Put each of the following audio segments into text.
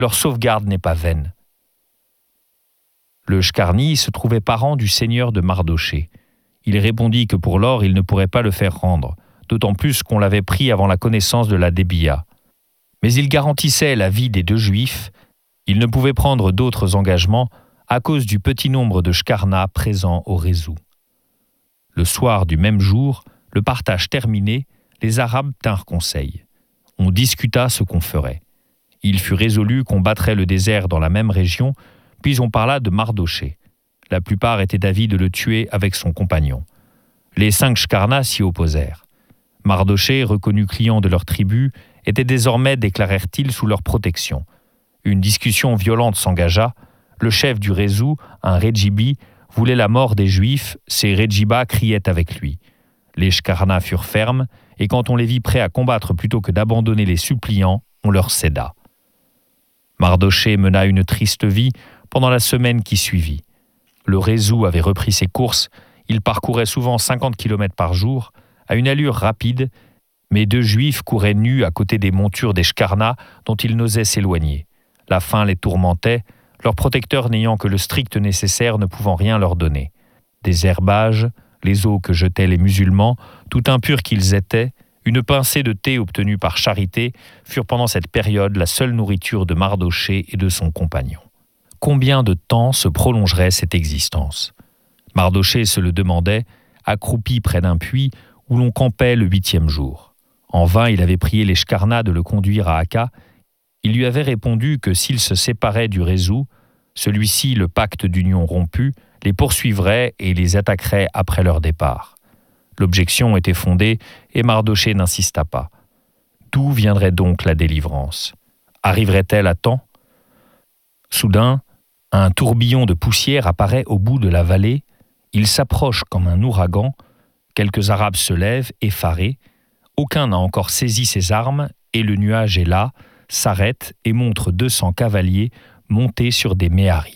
leur sauvegarde n'est pas vaine. Le Shkarni se trouvait parent du seigneur de Mardoché. Il répondit que pour l'or, il ne pourrait pas le faire rendre, d'autant plus qu'on l'avait pris avant la connaissance de la Débia. Mais il garantissait la vie des deux Juifs. Il ne pouvait prendre d'autres engagements à cause du petit nombre de Shkarna présents au Rézou. Le soir du même jour, le partage terminé, les Arabes tinrent conseil. On discuta ce qu'on ferait. Il fut résolu qu'on battrait le désert dans la même région, puis on parla de Mardoché. La plupart étaient d'avis de le tuer avec son compagnon. Les 5 Shkarna s'y opposèrent. Mardoché, reconnu client de leur tribu, était désormais, déclarèrent-ils, sous leur protection. Une discussion violente s'engagea. Le chef du Rézou, un Redjibi, voulait la mort des Juifs, ses Redjibas criaient avec lui. Les Shkarna furent fermes, et quand on les vit prêts à combattre plutôt que d'abandonner les suppliants, on leur céda. Mardoché mena une triste vie pendant la semaine qui suivit. Le Rézou avait repris ses courses, il parcourait souvent 50 km par jour, à une allure rapide, mais 2 Juifs couraient nus à côté des montures des Shkarna dont ils n'osaient s'éloigner. La faim les tourmentait, leurs protecteurs n'ayant que le strict nécessaire ne pouvant rien leur donner. Des herbages, les eaux que jetaient les musulmans, tout impurs qu'ils étaient, une pincée de thé obtenue par charité furent pendant cette période la seule nourriture de Mardoché et de son compagnon. Combien de temps se prolongerait cette existence ? Mardoché se le demandait, accroupi près d'un puits où l'on campait le 8e jour. En vain, il avait prié les Shkarna de le conduire à Akka. Il lui avait répondu que s'il se séparait du Rézou, celui-ci, le pacte d'union rompu, les poursuivrait et les attaquerait après leur départ. L'objection était fondée et Mardoché n'insista pas. D'où viendrait donc la délivrance ? Arriverait-elle à temps ? Soudain, un tourbillon de poussière apparaît au bout de la vallée. Il s'approche comme un ouragan. Quelques Arabes se lèvent, effarés. Aucun n'a encore saisi ses armes et le nuage est là, s'arrête et montre 200 cavaliers montés sur des méharis.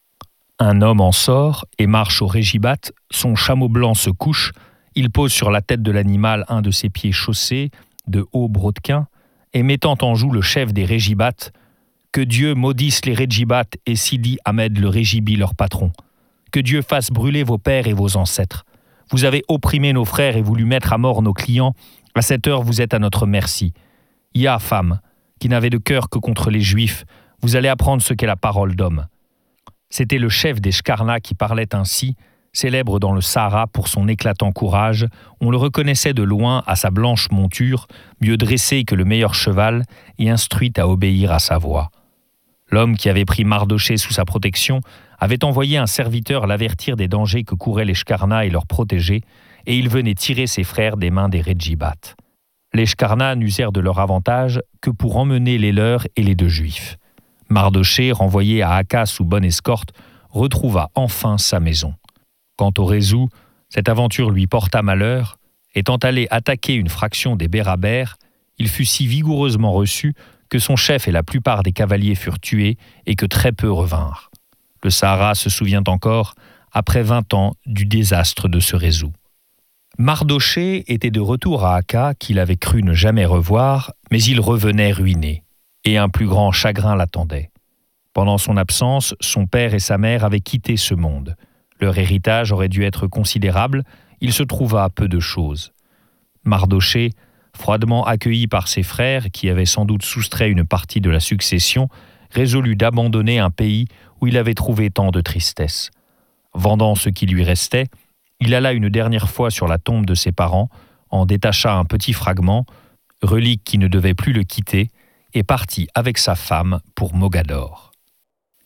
Un homme en sort et marche au régibat, son chameau blanc se couche, il pose sur la tête de l'animal un de ses pieds chaussés, de hauts brodequins, et mettant en joue le chef des régibats, que Dieu maudisse les régibats et Sidi Ahmed le régibi leur patron. Que Dieu fasse brûler vos pères et vos ancêtres. Vous avez opprimé nos frères et voulu mettre à mort nos clients. À cette heure, vous êtes à notre merci. Ya, femme, qui n'avait de cœur que contre les Juifs, vous allez apprendre ce qu'est la parole d'homme. C'était le chef des Shkarna qui parlait ainsi, célèbre dans le Sahara pour son éclatant courage. On le reconnaissait de loin à sa blanche monture, mieux dressée que le meilleur cheval et instruite à obéir à sa voix. L'homme qui avait pris Mardoché sous sa protection avait envoyé un serviteur l'avertir des dangers que couraient les Shkarna et leurs protégés, et il venait tirer ses frères des mains des Redjibats. Les Shkarna n'usèrent de leur avantage que pour emmener les leurs et les 2 Juifs. Mardoché, renvoyé à Akka sous bonne escorte, retrouva enfin sa maison. Quant au Rézou, cette aventure lui porta malheur. Étant allé attaquer une fraction des Bérabères, il fut si vigoureusement reçu que son chef et la plupart des cavaliers furent tués et que très peu revinrent. Le Sahara se souvient encore, après 20 ans, du désastre de ce Rézou. Mardoché était de retour à Akka, qu'il avait cru ne jamais revoir, mais il revenait ruiné, et un plus grand chagrin l'attendait. Pendant son absence, son père et sa mère avaient quitté ce monde. Leur héritage aurait dû être considérable, il se trouva peu de choses. Mardoché, froidement accueilli par ses frères, qui avaient sans doute soustrait une partie de la succession, résolut d'abandonner un pays où il avait trouvé tant de tristesse. Vendant ce qui lui restait, il alla une dernière fois sur la tombe de ses parents, en détacha un petit fragment, relique qui ne devait plus le quitter, et partit avec sa femme pour Mogador.